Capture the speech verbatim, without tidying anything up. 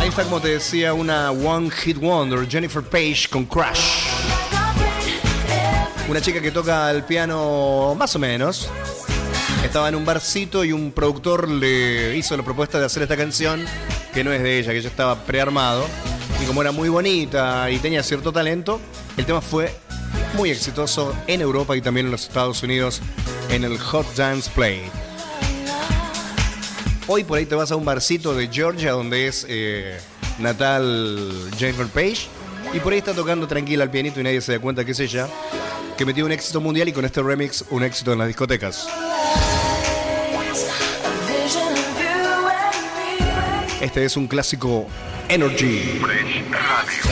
Ahí está, como te decía, una One Hit Wonder, Jennifer Page con Crush. Una chica que toca el piano más o menos. Estaba en un barcito y un productor le hizo la propuesta de hacer esta canción, que no es de ella, que ella estaba prearmado. Y como era muy bonita y tenía cierto talento, el tema fue muy exitoso en Europa y también en los Estados Unidos en el Hot Dance Play. Hoy por ahí te vas a un barcito de Georgia donde es eh, natal Jennifer Page y por ahí está tocando tranquila al pianito y nadie se da cuenta que es ella, que metió un éxito mundial y con este remix un éxito en las discotecas. Este es un clásico Energy.